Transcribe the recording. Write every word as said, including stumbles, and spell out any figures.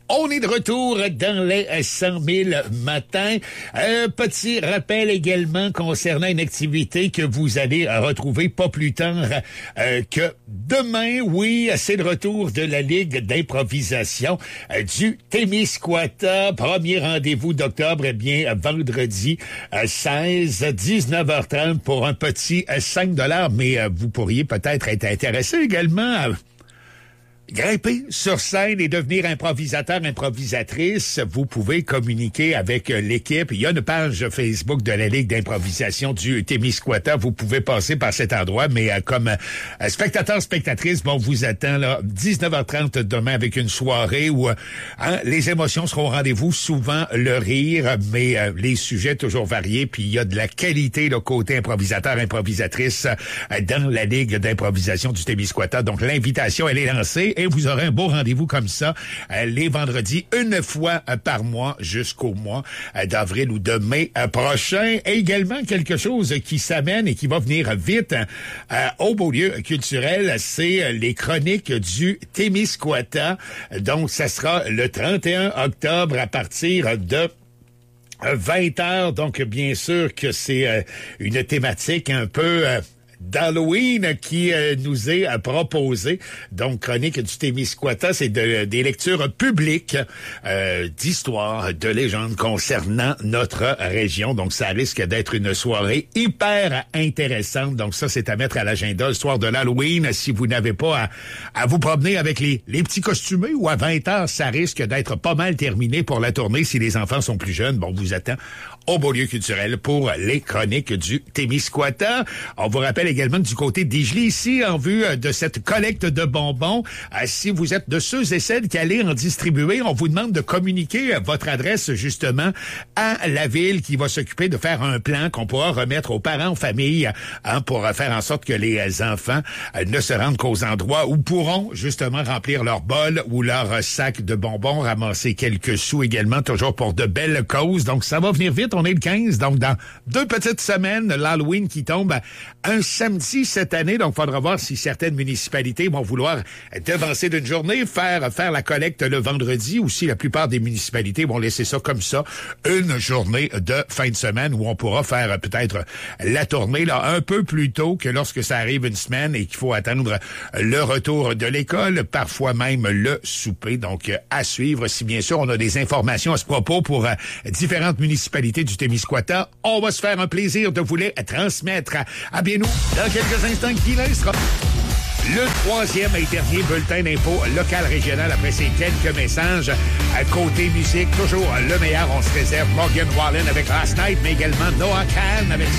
On est de retour dans les cent mille matins. Un petit rappel également concernant une activité que vous allez retrouver pas plus tard euh, que demain. Oui, c'est le retour de la Ligue d'improvisation euh, du Témiscouata. Premier rendez-vous d'octobre, eh bien, vendredi euh, seize, dix-neuf heures trente pour un petit euh, cinq dollars. Mais euh, vous pourriez peut-être être intéressé également à grimper sur scène et devenir improvisateur, improvisatrice. Vous pouvez communiquer avec l'équipe. Il y a une page Facebook de la Ligue d'improvisation du Témiscouata. Vous pouvez passer par cet endroit, mais euh, comme euh, spectateur, spectatrice, bon, vous attend là dix-neuf heures trente demain avec une soirée où euh, hein, les émotions seront au rendez-vous, souvent le rire, mais euh, les sujets toujours variés. Puis il y a de la qualité, le côté improvisateur, improvisatrice euh, dans la Ligue d'improvisation du Témiscouata. Donc l'invitation, elle est lancée. Et vous aurez un beau rendez-vous comme ça euh, les vendredis, une fois euh, par mois jusqu'au mois euh, d'avril ou de mai euh, prochain. Et également quelque chose qui s'amène et qui va venir vite euh, au Beaulieu culturel, c'est euh, les chroniques du Témiscouata. Donc, ça sera le trente et un octobre à partir de vingt heures. Donc, bien sûr que c'est euh, une thématique un peu Euh, d'Halloween qui euh, nous est euh, proposé. Donc, chronique du Témiscouata, c'est de, des lectures publiques euh, d'histoires, de légendes concernant notre région. Donc, ça risque d'être une soirée hyper intéressante. Donc, ça, c'est à mettre à l'agenda le soir de l'Halloween. Si vous n'avez pas à, à vous promener avec les, les petits costumés ou à vingt heures, ça risque d'être pas mal terminé pour la tournée. Si les enfants sont plus jeunes, bon, vous attend au Beaulieu culturel pour les chroniques du Témiscouata. On vous rappelle également que du côté d'Igely, ici, en vue de cette collecte de bonbons, si vous êtes de ceux et celles qui allez en distribuer, on vous demande de communiquer votre adresse, justement, à la ville qui va s'occuper de faire un plan qu'on pourra remettre aux parents, aux familles, hein, pour faire en sorte que les enfants ne se rendent qu'aux endroits où pourront, justement, remplir leur bol ou leur sac de bonbons, ramasser quelques sous également, toujours pour de belles causes. Donc, ça va venir vite. On est le quinze, donc dans deux petites semaines, l'Halloween qui tombe un samedi cette année. Donc, il faudra voir si certaines municipalités vont vouloir devancer d'une journée, faire faire la collecte le vendredi, ou si la plupart des municipalités vont laisser ça comme ça, une journée de fin de semaine où on pourra faire peut-être la tournée là un peu plus tôt que lorsque ça arrive une semaine et qu'il faut attendre le retour de l'école, parfois même le souper. Donc, à suivre. Si bien sûr, on a des informations à ce propos pour différentes municipalités du Témiscouata, on va se faire un plaisir de vous les transmettre. À bien nous, dans quelques instants, qui sera le troisième et dernier bulletin d'info local régional après ces quelques messages. À côté musique, toujours le meilleur, on se réserve Morgan Wallen avec Last Night, mais également Noah Kahn avec